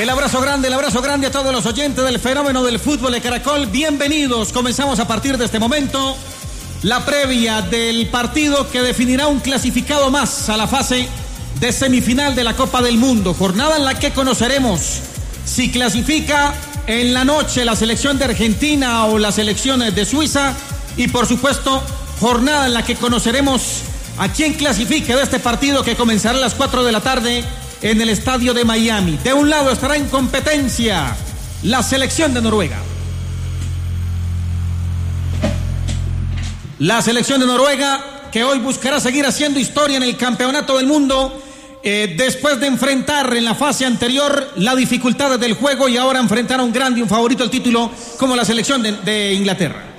El abrazo grande a todos los oyentes del fenómeno del fútbol de Caracol. Bienvenidos. Comenzamos a partir de este momento la previa del partido que definirá un clasificado más a la fase de semifinal de la Copa del Mundo. Jornada en la que conoceremos si clasifica en la noche la selección de Argentina o las selecciones de Suiza. Y por supuesto, jornada en la que conoceremos a quién clasifique de este partido que comenzará a las 4 de la tarde en el estadio de Miami. De un lado estará en competencia la selección de Noruega. La selección de Noruega que hoy buscará seguir haciendo historia en el campeonato del mundo después de enfrentar en la fase anterior las dificultades del juego y ahora enfrentar a un grande y un favorito al título como la selección de Inglaterra.